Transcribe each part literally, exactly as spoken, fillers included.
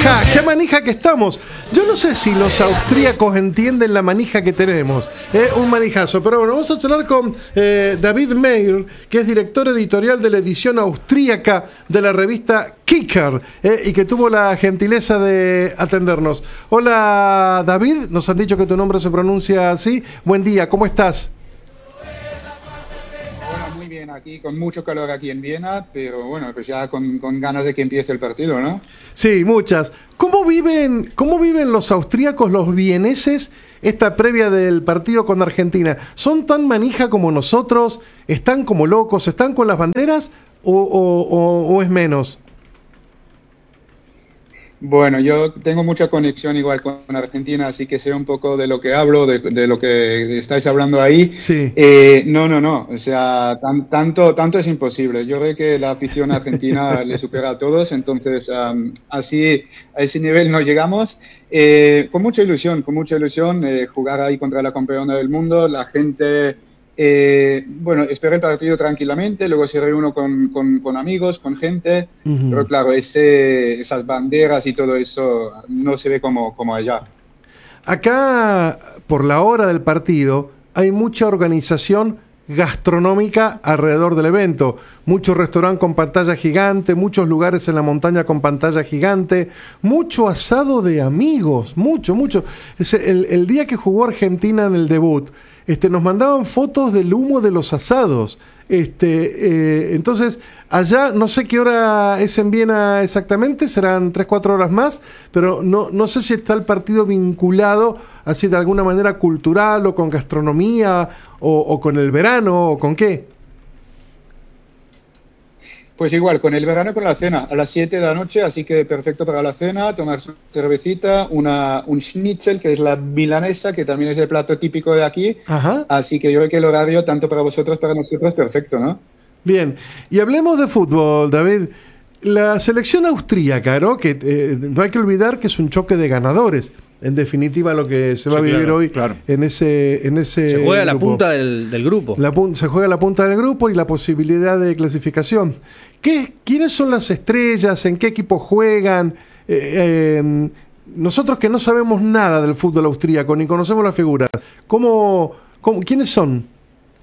manija, qué manija que estamos. Yo no sé si los austríacos entienden la manija que tenemos. Eh, un manijazo. Pero bueno, vamos a charlar con eh, David Meir, que es director editorial de la edición austríaca de la revista Kicker, eh, y que tuvo la gentileza de atendernos. Hola, David. Nos han dicho que tu nombre se pronuncia así. Buen día, ¿cómo estás? Bien, aquí con mucho calor aquí en Viena, pero bueno, pues ya con, con ganas de que empiece el partido, ¿no? Sí, muchas. ¿Cómo viven, cómo viven los austríacos, los vieneses, esta previa del partido con Argentina? ¿Son tan manija como nosotros? ¿Están como locos? ¿Están con las banderas o, o, o, o es menos? Bueno, yo tengo mucha conexión igual con Argentina, así que sé un poco de lo que hablo, de, de lo que estáis hablando ahí. Sí. Eh, no, no, no, o sea, tan, tanto, tanto es imposible. Yo creo que la afición argentina le supera a todos, entonces um, así a ese nivel no llegamos. Eh, con mucha ilusión, con mucha ilusión, eh, jugar ahí contra la campeona del mundo, la gente... Eh, bueno, esperé el partido tranquilamente, luego se reúno con, con, con amigos, con gente, uh-huh. Pero claro, ese, esas banderas y todo eso no se ve como, como allá. Acá, por la hora del partido, hay mucha organización gastronómica alrededor del evento. Muchos restaurantes con pantalla gigante, muchos lugares en la montaña con pantalla gigante, mucho asado de amigos, mucho, mucho. Es el, el día que jugó Argentina en el debut, Este, nos mandaban fotos del humo de los asados. Este, eh, entonces, allá no sé qué hora es en Viena exactamente, serán tres, cuatro horas más, pero no, no sé si está el partido vinculado así de alguna manera cultural o con gastronomía o, o con el verano o con qué. Pues igual, con el verano, con la cena, a las siete de la noche, así que perfecto para la cena, tomarse una cervecita, una, un schnitzel, que es la milanesa, que también es el plato típico de aquí. Ajá. Así que yo creo que el horario, tanto para vosotros, para nosotros, perfecto, ¿no? Bien, y hablemos de fútbol, David. La selección austríaca, ¿no? Que eh, no hay que olvidar que es un choque de ganadores. En definitiva, lo que se va sí, a vivir claro, hoy claro. en ese en ese se juega grupo. la punta del, del grupo. La pun- se juega la punta del grupo y la posibilidad de clasificación. ¿Qué, ¿Quiénes son las estrellas? ¿En qué equipo juegan? Eh, eh, nosotros que no sabemos nada del fútbol austríaco ni conocemos las figuras, ¿cómo, cómo, ¿quiénes son?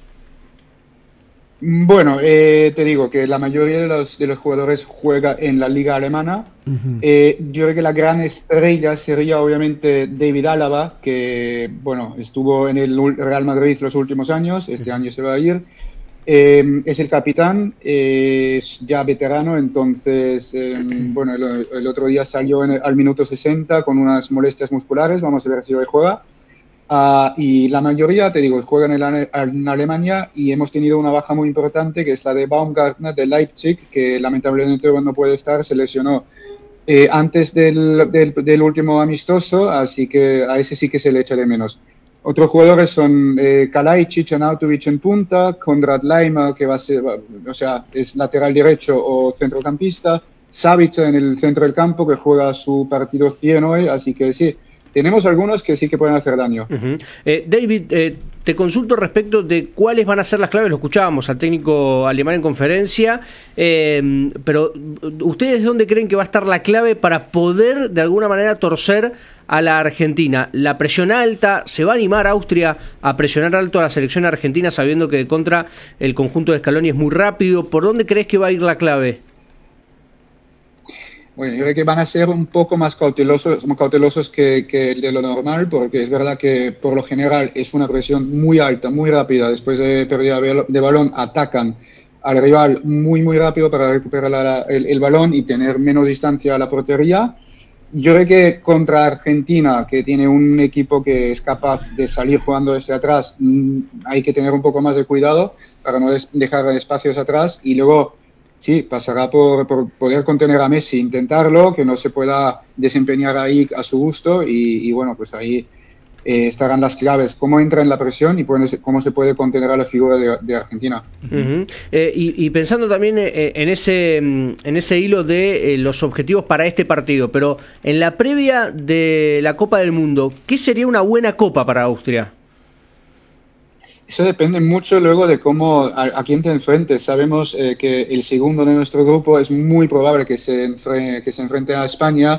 Bueno, eh, te digo que la mayoría de los, de los jugadores juega en la liga alemana. Uh-huh. Eh, yo creo que la gran estrella sería obviamente David Alaba, que bueno, estuvo en el Real Madrid los últimos años, este uh-huh. año se va a ir. Eh, es el capitán, eh, es ya veterano, entonces, eh, bueno, el, el otro día salió en el, al minuto sesenta con unas molestias musculares, vamos a ver si hoy juega. Uh, y la mayoría, te digo, juegan en, en Alemania y hemos tenido una baja muy importante que es la de Baumgartner de Leipzig, que lamentablemente no puede estar, se lesionó eh, antes del, del, del último amistoso, así que a ese sí que se le echa de menos. Otros jugadores son eh, Kalajdzic, Arnautovic en punta, Konrad Laimer, que va a ser, o sea, es lateral derecho o centrocampista, Savica en el centro del campo, que juega su partido cien hoy, así que sí. Tenemos algunos que sí que pueden hacer daño. Uh-huh. eh, David, eh, te consulto respecto de cuáles van a ser las claves. Lo escuchábamos al técnico alemán en conferencia, eh, pero ¿ustedes dónde creen que va a estar la clave para poder de alguna manera torcer a la Argentina? ¿La presión alta? ¿Se va a animar Austria a presionar alto a la selección argentina sabiendo que de contra el conjunto de Scaloni es muy rápido? ¿Por dónde crees que va a ir la clave? Bueno, yo creo que van a ser un poco más cautelosos, más cautelosos que, que de lo normal, porque es verdad que por lo general es una presión muy alta, muy rápida. Después de pérdida de balón, atacan al rival muy, muy rápido para recuperar la, el, el balón y tener menos distancia a la portería. Yo creo que contra Argentina, que tiene un equipo que es capaz de salir jugando desde atrás, hay que tener un poco más de cuidado para no dejar espacios atrás y luego... Sí, pasará por, por poder contener a Messi, intentarlo, que no se pueda desempeñar ahí a su gusto y, y bueno, pues ahí eh, estarán las claves, cómo entra en la presión y cómo se puede contener a la figura de, de Argentina. Uh-huh. eh, y, y pensando también eh, en ese en ese hilo de eh, los objetivos para este partido, pero en la previa de la Copa del Mundo, ¿qué sería una buena Copa para Austria? Eso depende mucho luego de cómo, a, a quién te enfrentes. Sabemos eh, que el segundo de nuestro grupo es muy probable que se, enfre, que se enfrente a España.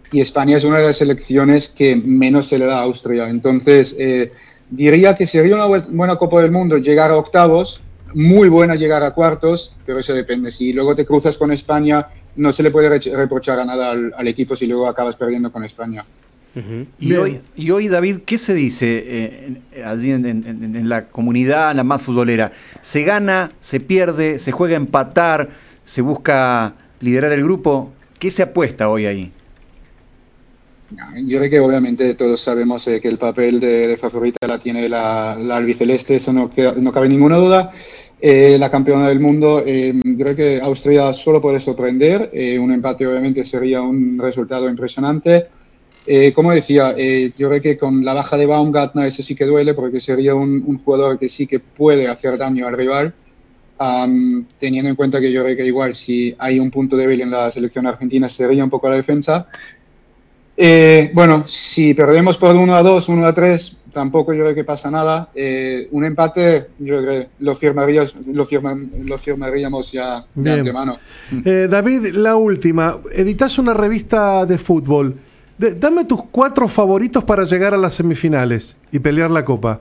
y España es una de las selecciones que menos se le da a Austria. Entonces, eh, diría que sería una buena Copa del Mundo llegar a octavos, muy buena llegar a cuartos, pero eso depende. Si luego te cruzas con España, no se le puede reprochar a nada al, al equipo si luego acabas perdiendo con España. Uh-huh. Y, hoy, y hoy, David, ¿qué se dice eh, allí en, en, en la comunidad, la más futbolera? ¿Se gana, se pierde, se juega a empatar, se busca liderar el grupo? ¿Qué se apuesta hoy ahí? Yo creo que obviamente todos sabemos eh, que el papel de, de favorita la tiene la, la albiceleste, eso no, no cabe ninguna duda. Eh, la campeona del mundo, eh, creo que Austria solo puede sorprender. Eh, un empate obviamente sería un resultado impresionante. Eh, como decía, eh, yo creo que con la baja de Baumgartner eso sí que duele, porque sería un, un jugador que sí que puede hacer daño al rival, um, teniendo en cuenta que yo creo que igual si hay un punto débil en la selección argentina sería un poco la defensa. Eh, bueno, si perdemos por uno a dos, uno a tres, tampoco yo creo que pasa nada. Eh, un empate, yo creo que lo, firmarías, lo, firma, lo firmaríamos ya de Bien. antemano. Eh, David, la última. Editas una revista de fútbol. De, dame tus cuatro favoritos para llegar a las semifinales y pelear la Copa.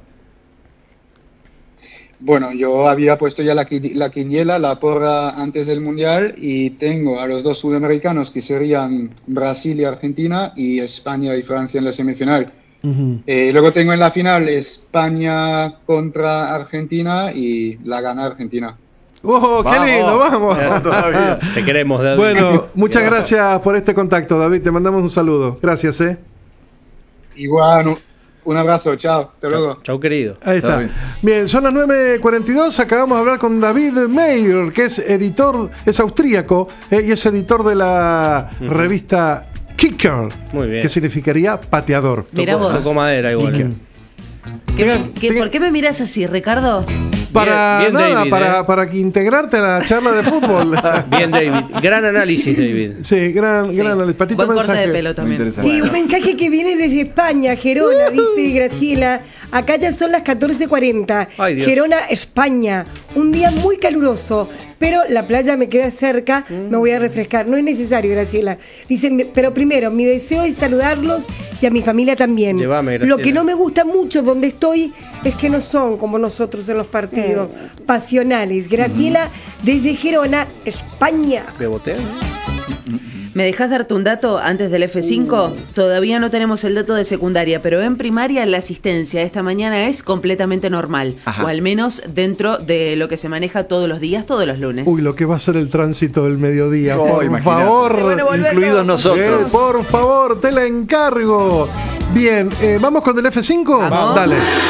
Bueno, yo había puesto ya la, la quiniela, la porra antes del Mundial, y tengo a los dos sudamericanos que serían Brasil y Argentina, y España y Francia en la semifinal. Uh-huh. Eh, luego tengo en la final España contra Argentina y la gana Argentina. ¡Oh, qué vamos, lindo! ¡Vamos! Todavía. Te queremos, David. Bueno, muchas gracias por este contacto, David. Te mandamos un saludo. Gracias, ¿eh? Igual, un abrazo. Chao. Hasta luego. Chao, querido. Ahí está. Bien. Bien, son las nueve cuarenta y dos. Acabamos de hablar con David Meyer, que es editor, es austríaco eh, y es editor de la uh-huh. revista Kicker. Muy bien. Que significaría pateador. Mira tocó, vos. Tocó madera igual. ¿Qué, tenga, ¿qué, tenga, ¿Por qué me miras así, Ricardo? Para bien, bien, nada, David, para, eh. para integrarte a la charla de fútbol. Bien, David. Gran análisis, David. Sí, gran, sí. gran análisis. Patito Buen mensaje. corte de pelo también. Sí, bueno. Un mensaje que viene desde España, Gerona, uh-huh. dice Graciela. Acá ya son las catorce cuarenta. Gerona, España. Un día muy caluroso, pero la playa me queda cerca, mm. me voy a refrescar. No es necesario, Graciela. Dicen, pero primero, mi deseo es saludarlos y a mi familia también. Llevame, Lo que no me gusta mucho donde estoy es que no son como nosotros en los partidos mm. pasionales. Graciela, mm. desde Gerona, España. ¿Bebotea? ¿Me dejás darte un dato antes del F cinco? Uh. Todavía no tenemos el dato de secundaria, pero en primaria la asistencia esta mañana es completamente normal. Ajá. O al menos dentro de lo que se maneja todos los días, todos los lunes. Uy, lo que va a ser el tránsito del mediodía. Oh, por imagínate. favor. Incluidos nosotros. Sí, por favor, te la encargo. Bien, eh, ¿vamos con el F cinco? Vamos. Dale.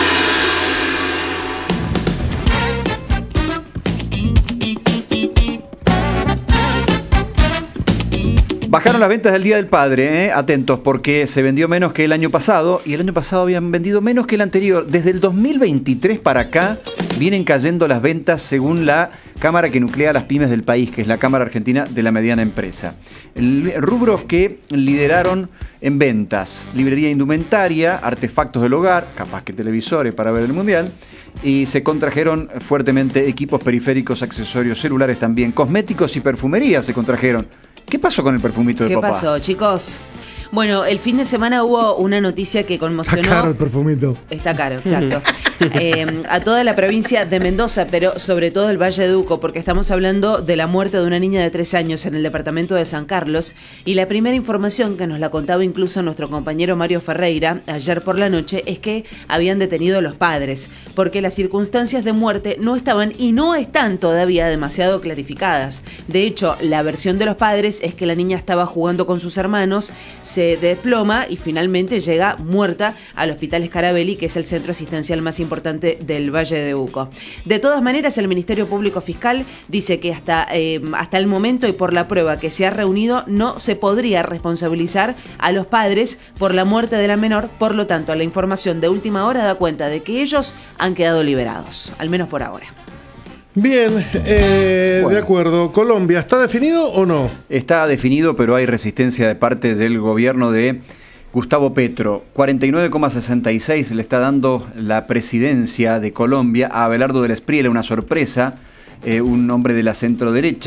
Bajaron las ventas del Día del Padre, ¿eh? Atentos, porque se vendió menos que el año pasado, y el año pasado habían vendido menos que el anterior. Desde el dos mil veintitrés para acá vienen cayendo las ventas según la cámara que nuclea las pymes del país, que es la Cámara Argentina de la Mediana Empresa. El, rubros que lideraron en ventas: librería indumentaria, artefactos del hogar, capaz que televisores para ver el Mundial, y se contrajeron fuertemente equipos periféricos, accesorios, celulares también, cosméticos y perfumería se contrajeron. ¿Qué pasó con el perfumito de ¿Qué papá? ¿Qué pasó, chicos? Bueno, el fin de semana hubo una noticia que conmocionó. Está caro el perfumito. Está caro, exacto. eh, a toda la provincia de Mendoza, pero sobre todo el Valle de Uco, porque estamos hablando de la muerte de una niña de tres años en el departamento de San Carlos. Y la primera información, que nos la contaba incluso nuestro compañero Mario Ferreira ayer por la noche, es que habían detenido a los padres, porque las circunstancias de muerte no estaban y no están todavía demasiado clarificadas. De hecho, la versión de los padres es que la niña estaba jugando con sus hermanos, se desploma y finalmente llega muerta al Hospital Scarabelli, que es el centro asistencial más importante del Valle de Uco. De todas maneras, el Ministerio Público Fiscal dice que hasta, eh, hasta el momento y por la prueba que se ha reunido no se podría responsabilizar a los padres por la muerte de la menor. Por lo tanto, la información de última hora da cuenta de que ellos han quedado liberados, al menos por ahora. Bien, eh, bueno. de acuerdo. Colombia, ¿está definido o no? Está definido, pero hay resistencia de parte del gobierno de Gustavo Petro. cuarenta y nueve coma sesenta y seis le está dando la presidencia de Colombia a Abelardo del Espriella, una sorpresa, eh, un hombre de la centro derecha.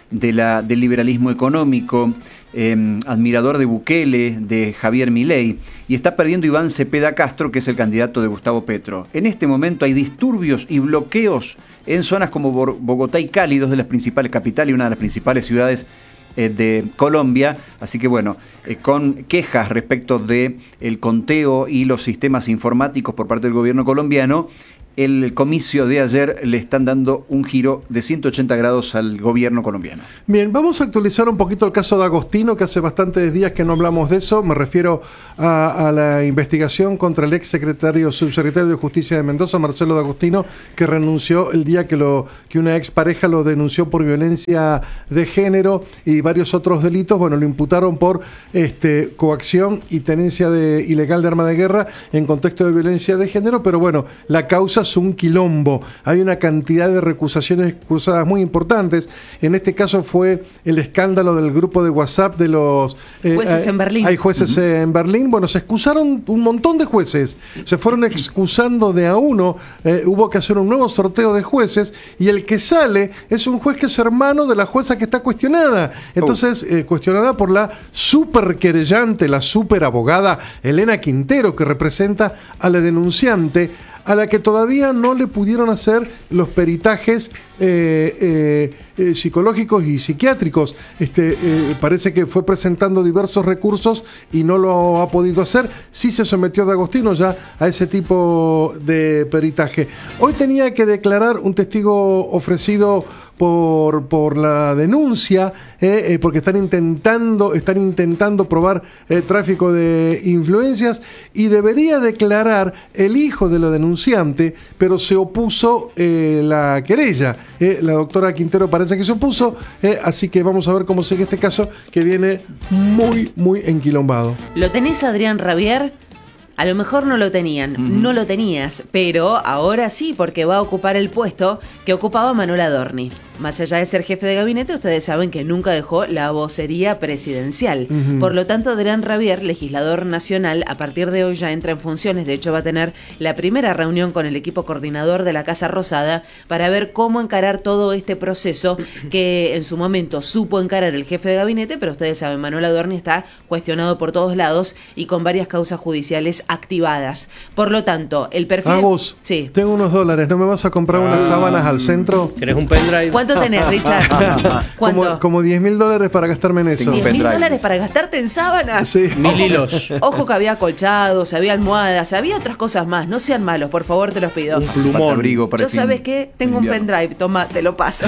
de la, del liberalismo económico, eh, admirador de Bukele, de Javier Milei, y está perdiendo Iván Cepeda Castro, que es el candidato de Gustavo Petro. En este momento hay disturbios y bloqueos en zonas como Bogotá y Cali, dos de las principales capitales y una de las principales ciudades eh, de Colombia. Así que bueno, eh, con quejas respecto de el conteo y los sistemas informáticos por parte del gobierno colombiano, el comicio de ayer le están dando un giro de ciento ochenta grados al gobierno colombiano. Bien, vamos a actualizar un poquito el caso de Agostino, que hace bastantes días que no hablamos de eso. Me refiero a, a la investigación contra el ex secretario, subsecretario de Justicia de Mendoza, Marcelo de Agostino, que renunció el día que, lo, que una expareja lo denunció por violencia de género y varios otros delitos. Bueno, lo imputaron por este, coacción y tenencia de, ilegal de arma de guerra en contexto de violencia de género, pero bueno, la causa es un quilombo. Hay una cantidad de recusaciones cruzadas muy importantes. En este caso fue el escándalo del grupo de WhatsApp de los eh, jueces en Berlín. Hay jueces uh-huh. en Berlín. Bueno, se excusaron un montón de jueces. Se fueron excusando de a uno. Eh, hubo que hacer un nuevo sorteo de jueces y el que sale es un juez que es hermano de la jueza que está cuestionada. Entonces, eh, cuestionada por la super querellante, la super abogada Elena Quintero, que representa a la denunciante, a la que todavía no le pudieron hacer los peritajes eh, eh, eh, psicológicos y psiquiátricos. Este, eh, parece que fue presentando diversos recursos y no lo ha podido hacer. Sí se sometió de Agostino ya a ese tipo de peritaje. Hoy tenía que declarar un testigo ofrecido por, por la denuncia, eh, eh, porque están intentando, están intentando probar eh, tráfico de influencias, y debería declarar el hijo de la denunciante, pero se opuso eh, la querella. Eh, la doctora Quintero parece que se opuso, eh, así que vamos a ver cómo sigue este caso, que viene muy, muy enquilombado. ¿Lo tenés, Adrián Rabier? A lo mejor no lo tenían, uh-huh. no lo tenías, pero ahora sí, porque va a ocupar el puesto que ocupaba Manuel Adorni. Más allá de ser jefe de gabinete, ustedes saben que nunca dejó la vocería presidencial. Uh-huh. Por lo tanto, Adrián Rabier, legislador nacional, a partir de hoy ya entra en funciones. De hecho, va a tener la primera reunión con el equipo coordinador de la Casa Rosada para ver cómo encarar todo este proceso que en su momento supo encarar el jefe de gabinete, pero ustedes saben, Manuel Adorni está cuestionado por todos lados y con varias causas judiciales activadas. Por lo tanto, el perfil... Agus, sí. Tengo unos dólares, ¿no me vas a comprar unas sábanas al centro? ¿Querés un pendrive? ¿Cuánto tenés, Richard? ¿Cuánto? Como, como diez mil dólares para gastarme en eso. ¿diez mil dólares para gastarte en sábanas? Sí. Mil hilos. Ojo que había colchados, había almohadas, había otras cosas más. No sean malos, por favor, te los pido. Un plumón. Abrigo para Yo, ¿sabes qué? Tengo un pendrive, toma, te lo paso.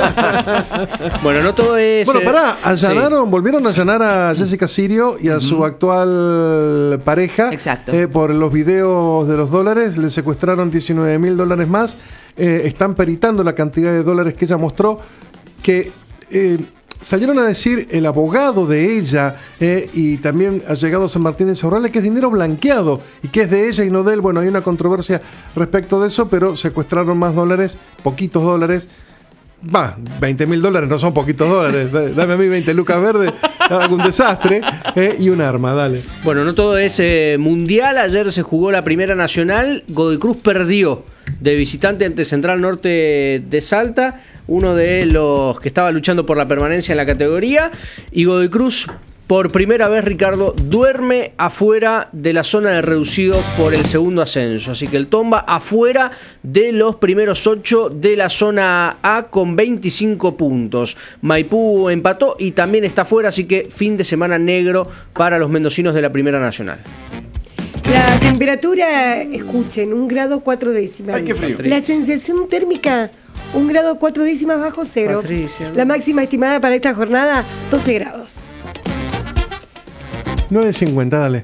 Bueno, no todo es... Bueno, eh, pará, allanaron, sí. volvieron a allanar a Jessica Sirio y a uh-huh. su actual pareja. Exacto. Eh, por los videos de los dólares, le secuestraron diecinueve mil dólares más. Eh, están peritando la cantidad de dólares que ella mostró, que eh, salieron a decir el abogado de ella eh, y también ha llegado San Martín de Insaurralde que es dinero blanqueado y que es de ella y no de él. Bueno, hay una controversia respecto de eso, pero secuestraron más dólares, poquitos dólares. Va, veinte mil dólares no son poquitos dólares. Dame a mí veinte lucas verdes, algún desastre, eh, y un arma, dale. Bueno, no todo es eh, mundial. Ayer se jugó la Primera Nacional. Godoy Cruz perdió de visitante ante Central Norte de Salta, uno de los que estaba luchando por la permanencia en la categoría. Y Godoy Cruz, por primera vez, Ricardo, duerme afuera de la zona de reducido por el segundo ascenso. Así que el Tomba afuera de los primeros ocho de la zona A con veinticinco puntos. Maipú empató y también está afuera, así que fin de semana negro para los mendocinos de la Primera Nacional. La temperatura, escuchen, un grado cuatro décimas. Ay, qué frío. La sensación térmica, un grado cuatro décimas bajo cero. Patricia, ¿no? La máxima estimada para esta jornada, doce grados. nueve cincuenta, dale.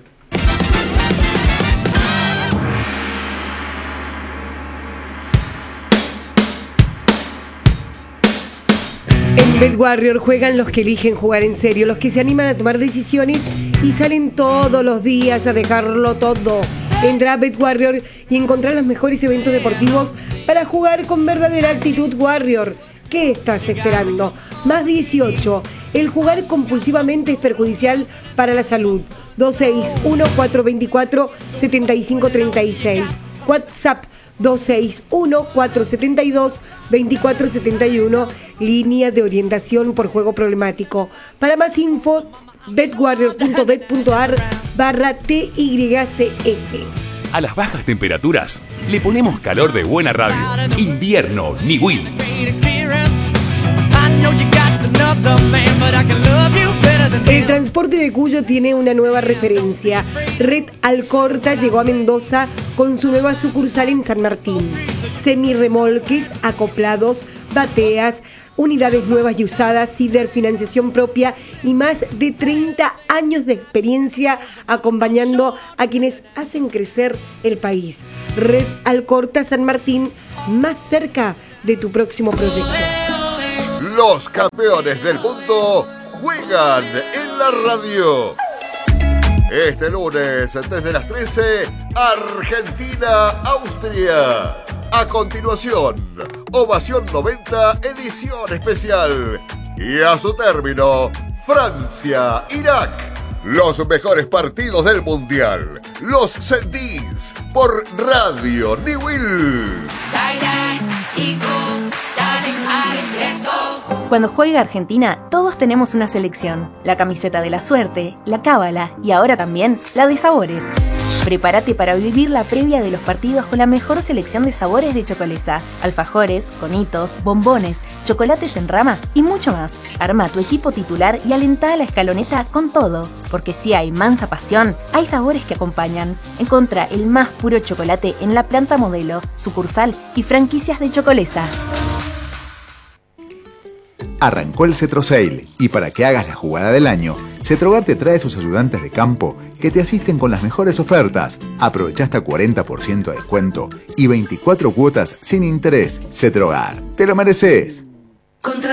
En BetWarrior juegan los que eligen jugar en serio, los que se animan a tomar decisiones y salen todos los días a dejarlo todo. Entra a BetWarrior y encontrá los mejores eventos deportivos para jugar con verdadera actitud Warrior. ¿Qué estás esperando? Más dieciocho. El jugar compulsivamente es perjudicial para la salud. dos seis uno, cuatro dos cuatro, siete cinco tres seis. WhatsApp dos seis uno, cuatro siete dos, dos cuatro siete uno, línea de orientación por juego problemático. Para más info, betwarrior punto bet punto ar barra T Y C S. A las bajas temperaturas le ponemos calor de buena radio. Invierno Niwil. El transporte de Cuyo tiene una nueva referencia. Red Alcorta llegó a Mendoza con su nueva sucursal en San Martín. Semirremolques, acoplados, bateas, unidades nuevas y usadas, cider, financiación propia y más de treinta años de experiencia acompañando a quienes hacen crecer el país. Red Alcorta San Martín, más cerca de tu próximo proyecto. Los campeones del mundo juegan en la radio. Este lunes, desde las trece, Argentina-Austria. A continuación, Ovación noventa, edición especial. Y a su término, Francia-Irak. Los mejores partidos del Mundial. Los sentís por Radio Niwil. Cuando juega Argentina, todos tenemos una selección. La camiseta de la suerte, la cábala y ahora también la de sabores. Prepárate para vivir la previa de los partidos con la mejor selección de sabores de Chocolesa. Alfajores, conitos, bombones, chocolates en rama y mucho más. Arma tu equipo titular y alentá a la escaloneta con todo. Porque si hay mansa pasión, hay sabores que acompañan. Encontrá el más puro chocolate en la planta modelo, sucursal y franquicias de Chocolesa. Arrancó el Cetro Sale y para que hagas la jugada del año, Cetrogar te trae sus ayudantes de campo que te asisten con las mejores ofertas. Aprovecha hasta cuarenta por ciento de descuento y veinticuatro cuotas sin interés. Cetrogar, te lo mereces. Contra